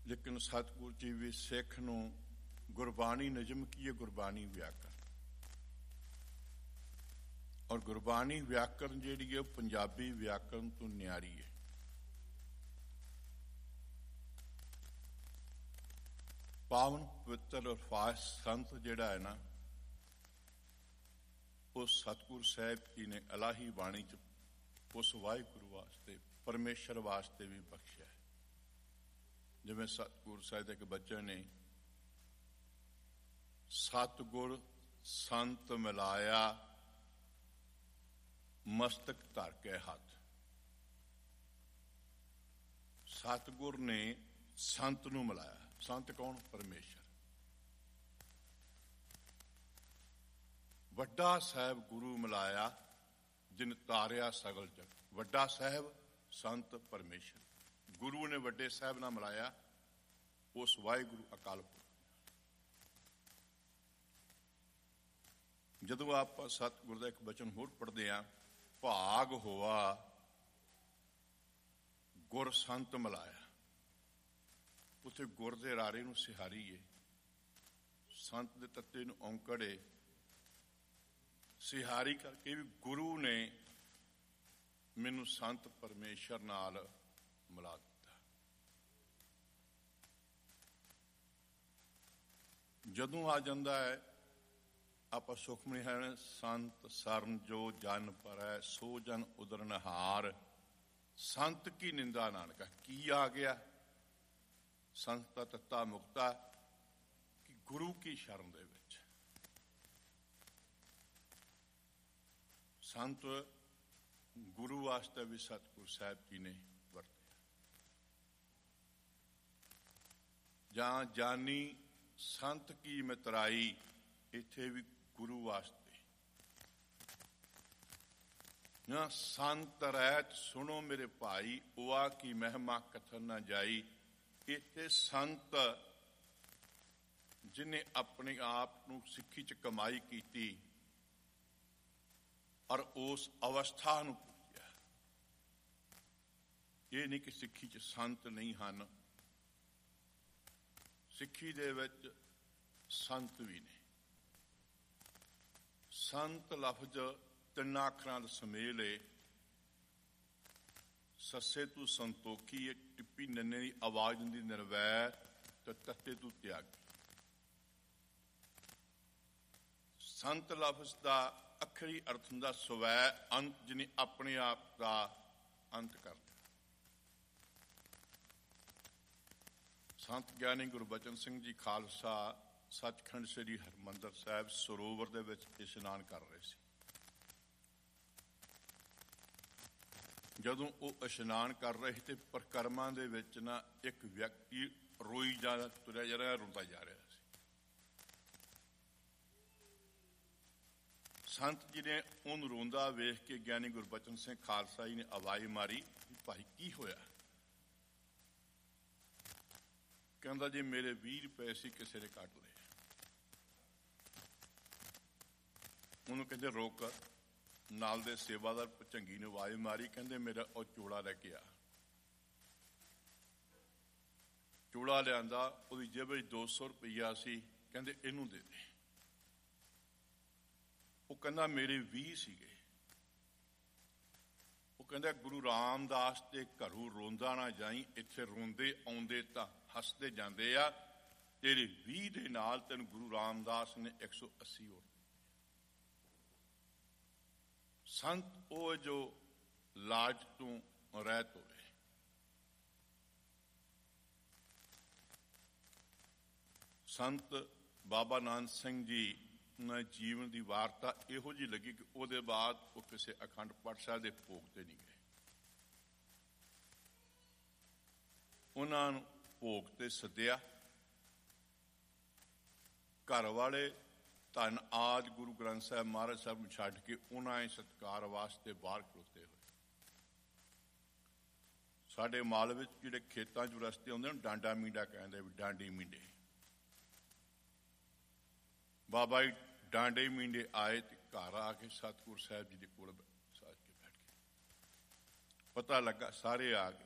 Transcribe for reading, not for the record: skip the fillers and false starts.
ਲੇਕਿਨ ਸਤਿਗੁਰੂ ਜੀ ਵੀ ਸਿੱਖ ਨੂੰ ਗੁਰਬਾਣੀ ਨਿਯਮ ਕੀ ਹੈ? ਗੁਰਬਾਣੀ ਵਿਆਕਰਨ। ਔਰ ਗੁਰਬਾਣੀ ਵਿਆਕਰਨ ਜਿਹੜੀ ਹੈ ਉਹ ਪੰਜਾਬੀ ਵਿਆਕਰਨ ਤੋਂ ਨਿਆਰੀ ਹੈ। ਪਾਵਨ ਪਵਿੱਤਰ ਅਲਫਾਜ਼ ਸੰਤ ਜਿਹੜਾ ਹੈ ਨਾ, ਉਹ ਸਤਿਗੁਰੂ ਸਾਹਿਬ ਜੀ ਨੇ ਇਲਾਹੀ ਬਾਣੀ ਚ ਉਸ ਵਾਹਿਗੁਰੂ ਵਾਸਤੇ, ਪਰਮੇਸ਼ਰ ਵਾਸਤੇ ਵੀ ਬਖਸ਼ਿਆ ਹੈ। ਜਿਵੇਂ ਸਤਿਗੁਰੂ ਸਾਹਿਬ ਦੇ ਇੱਕ ਬਚਨ ਨੇ, ਸਤਿਗੁਰ ਸੰਤ ਮਿਲਾਇਆ ਮਸਤਕ ਧਰ ਕੇ ਹੱਥ। ਸਤਿਗੁਰ ਨੇ ਸੰਤ ਨੂੰ ਮਿਲਾਇਆ। ਸੰਤ ਕੌਣ? ਪਰਮੇਸ਼ਰ। ਵੱਡਾ ਸਾਹਿਬ ਗੁਰੂ ਮਿਲਾਇਆ ਜਿਨ ਤਾਰਿਆ ਸਗਲ ਜਗ। ਵੱਡਾ ਸਾਹਿਬ ਸੰਤ ਪਰਮੇਸ਼ਰ। ਗੁਰੂ ਨੇ ਵੱਡੇ ਸਾਹਿਬ ਨਾਲ ਮਿਲਾਇਆ ਉਸ ਵਾਹਿਗੁਰੂ ਅਕਾਲ ਪੁਰਖ। ਜਦੋਂ ਆਪਾਂ ਸਤਿਗੁਰ ਦਾ ਇੱਕ ਬਚਨ ਹੋਰ ਪੜ੍ਹਦੇ ਹਾਂ, ਭਾਗ ਹੋਆ ਗੁਰ ਸੰਤ ਮਿਲਾਇਆ। ਉੱਥੇ ਗੁਰ ਦੇ ਰਾਰੇ ਨੂੰ ਸਿਹਾਰੀ ਏ, ਸੰਤ ਦੇ ਤੱਤੇ ਨੂੰ ਔਂਕੜ ਏ, ਸਿਹਾਰੀ ਕਰਕੇ ਵੀ ਗੁਰੂ ਨੇ ਮੈਨੂੰ ਸੰਤ ਪਰਮੇਸ਼ਰ ਨਾਲ ਮਿਲਾ ਦਿੱਤਾ। ਜਦੋਂ ਆ ਜਾਂਦਾ ਹੈ ਆਪਾਂ ਸੁਖਮਨੀ ਹੈ, ਸੰਤ ਸਰਨ ਜੋ ਜਨ ਪਰੈ ਸੋ ਜਨ ਉਦਰਨਹਾਰ। ਸੰਤ ਕੀ ਨਿੰਦਾ ਨਾਨਕਾ। ਕੀ ਆ ਗਿਆ? ਸੰਤ ਦਾ ਤੱਤਾ ਮੁਕਤਾ ਕਿ ਗੁਰੂ ਕੀ ਸ਼ਰਨ ਦੇ ਵਿੱਚ। ਸੰਤ ਗੁਰੂ ਵਾਸਤੇ ਵੀ ਸਤਿਗੁਰੂ ਸਾਹਿਬ ਜੀ ਨੇ ਵਰਤਿਆ। ਜਾਂ ਜਾਨੀ ਸੰਤ ਕੀ ਮਿਤਰਾਈ, ਇੱਥੇ ਵੀ ਗੁਰੂ ਵਾਸਤੇ। ਨਾ ਸੰਤ ਰਹਿਤ ਸੁਣੋ ਮੇਰੇ ਭਾਈ, ਉਆ ਕੀ ਮਹਿਮਾ ਕਥਨ ਨਾ ਜਾਈ। ਇੱਥੇ ਸੰਤ ਜਿਹਨੇ ਆਪਣੇ ਆਪ ਨੂੰ ਸਿੱਖੀ ਚ ਕਮਾਈ ਕੀਤੀ ਔਰ ਉਸ ਅਵਸਥਾ ਨੂੰ ਪੁੱਜਿਆ। ਇਹ ਨਹੀਂ ਕਿ ਸਿੱਖੀ ਚ ਸੰਤ ਨਹੀਂ ਹਨ, ਸਿੱਖੀ ਦੇ ਵਿੱਚ ਸੰਤ ਵੀ ਨੇ। ਸੰਤ ਲਫ਼ਜ਼ ਤਿੰਨਾਂ ਅੱਖਰਾਂ ਦਾ ਸੁਮੇਲ ਏ। ਸੱਸੇ ਤੂੰ ਸੰਤੋਖੀ ਏ, ਟਿੱਪੀ ਨੰਨੇ ਦੀ ਆਵਾਜ਼ ਹੁੰਦੀ ਨਿਰਵੈਰ, ਤੇ ਤੱਤੇ ਤੂੰ ਤਿਆਗੀ। ਸੰਤ ਲਫ਼ਜ਼ ਦਾ ਅੱਖਰੀ ਅਰਥ ਹੁੰਦਾ ਸਵੈ ਅੰਤ, ਜਿਹਨੇ ਆਪਣੇ ਆਪ ਦਾ ਅੰਤ ਕਰ ਲਿਆ। ਸੰਤ ਗਿਆਨੀ ਗੁਰਬਚਨ ਸਿੰਘ ਜੀ ਖਾਲਸਾ ਸੱਚਖੰਡ ਸ੍ਰੀ ਹਰਿਮੰਦਰ ਸਾਹਿਬ ਸਰੋਵਰ ਦੇ ਵਿੱਚ ਇਸ਼ਨਾਨ ਕਰ ਰਹੇ ਸੀ। ਜਦੋਂ ਉਹ ਇਸ਼ਨਾਨ ਕਰ ਰਹੇ ਤੇ ਪਰਿਕਰਮਾ ਦੇ ਵਿੱਚ ਨਾ ਇੱਕ ਵਿਅਕਤੀ ਰੋਈ ਜਾ ਤੁਰਿਆ ਜਾ ਰਿਹਾ, ਰੋਂਦਾ ਜਾ ਰਿਹਾ ਸੀ। ਸੰਤ ਜੀ ਨੇ ਉਹਨੂੰ ਰੋਂਦਾ ਵੇਖ ਕੇ ਗਿਆਨੀ ਗੁਰਬਚਨ ਸਿੰਘ ਖਾਲਸਾ ਜੀ ਨੇ ਆਵਾਜ਼ ਮਾਰੀ, ਭਾਈ ਕੀ ਹੋਇਆ? ਕਹਿੰਦਾ ਜੀ ਮੇਰੇ 20 ਰੁਪਏ ਸੀ, ਕਿਸੇ ਨੇ ਕੱਢ ਲਏ। ਉਹਨੂੰ ਕਹਿੰਦੇ ਰੋਕ। ਨਾਲ ਦੇ ਸੇਵਾਦਾਰ ਭਚੰਗੀ ਨੇ ਆਵਾਜ਼ ਮਾਰੀ, ਕਹਿੰਦੇ ਮੇਰਾ ਉਹ ਚੋਲਾ ਲੈ ਕੇ ਆ। ਚੋਲਾ ਲਿਆਂਦਾ, ਉਹਦੀ ਜੇਬ ਵਿੱਚ 200 ਰੁਪਈਆ ਸੀ। ਕਹਿੰਦੇ ਇਹਨੂੰ ਦੇ ਦੇ। ਉਹ ਕਹਿੰਦਾ ਮੇਰੇ 20 ਸੀਗੇ। ਉਹ ਕਹਿੰਦਾ ਗੁਰੂ ਰਾਮਦਾਸ ਦੇ ਘਰੋਂ ਰੋਂਦਾ ਨਾ ਜਾਈ, ਇੱਥੇ ਰੋਂਦੇ ਆਉਂਦੇ ਤਾਂ ਹੱਸਦੇ ਜਾਂਦੇ ਆ। ਤੇਰੇ 20 ਦੇ ਨਾਲ ਤੈਨੂੰ ਗੁਰੂ ਰਾਮਦਾਸ ਨੇ 180 ਹੋਰ। ਸੰਤ ਉਹ ਜੋ ਲਾਜ ਤੋਂ ਰਹਿਤ ਹੋਵੇ। ਸੰਤ ਬਾਬਾ ਨਾਨਕ ਸਿੰਘ ਜੀ ਉਹਨਾਂ ਜੀਵਨ ਦੀ ਵਾਰਤਾ ਇਹੋ ਜਿਹੀ ਲੱਗੀ ਕਿ ਉਹਦੇ ਬਾਅਦ ਉਹ ਕਿਸੇ ਅਖੰਡ ਪਾਠ ਸਾਹਿਬ ਦੇ ਭੋਗ ਤੇ ਨਹੀਂ ਗਏ। ਉਹਨਾਂ ਨੂੰ ਭੋਗ ਤੇ ਸੱਦਿਆ। ਘਰ ਵਾਲੇ ਧੰਨ ਆਦਿ ਗੁਰੂ ਗ੍ਰੰਥ ਸਾਹਿਬ ਮਹਾਰਾਜ ਸਾਹਿਬ ਨੂੰ ਛੱਡ ਕੇ ਉਹਨਾਂ ਦੇ ਸਤਿਕਾਰ ਵਾਸਤੇ ਬਾਹਰ ਖਲੋਤੇ ਹੋਏ। ਸਾਡੇ ਮਾਲ ਵਿੱਚ ਜਿਹੜੇ ਖੇਤਾਂ 'ਚ ਰਸਤੇ ਹੁੰਦੇ ਨੇ, ਡਾਂਡਾ ਮੀਂਡਾ ਕਹਿੰਦੇ, ਵੀ ਡਾਂਡੀ ਮੀਂਡੇ। ਬਾਬਾ ਜੀ ਡਾਂਡੇ ਮੀਂਡੇ ਆਏ ਤੇ ਘਰ ਆ ਕੇ ਸਤਿਗੁਰੂ ਸਾਹਿਬ ਜੀ ਦੇ ਕੋਲ ਸਾਜ ਕੇ ਬੈਠ ਗਏ। ਪਤਾ ਲੱਗਾ ਸਾਰੇ ਆ ਗਏ।